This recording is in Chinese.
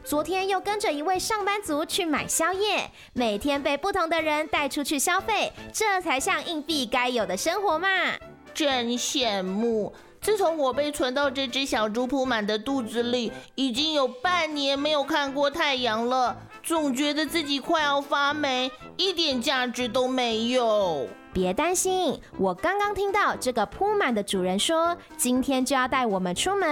昨天又跟着一位上班族去买宵夜，每天被不同的人带出去消费，这才像硬币该有的生活嘛。 真羡慕。自从我被存到这只小猪铺满的肚子里，已经有半年没有看过太阳了，总觉得自己快要发霉，一点价值都没有。 别担心，我刚刚听到这个铺满的主人说，今天就要带我们出门